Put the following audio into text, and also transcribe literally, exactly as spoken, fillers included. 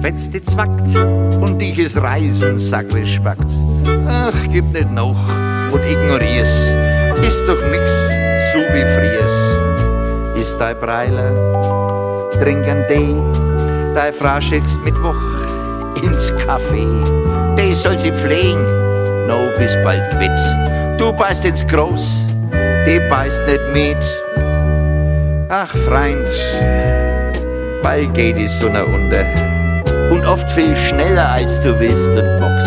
wenn's dich zwackt und dich is Reisen sackrig spackt. Ach, gib nicht noch und ignorier's, ist doch nix, so wie friers. Ist dein Breiler, trink ein Tee, dein Frau schickst Mittwoch ins Café. Die soll sie pflegen, no, bis bald quitt. Du beißt ins Groß, die beißt nicht mit. Ach, Freund, bald geht die Sonne unter und oft viel schneller als du willst und magst.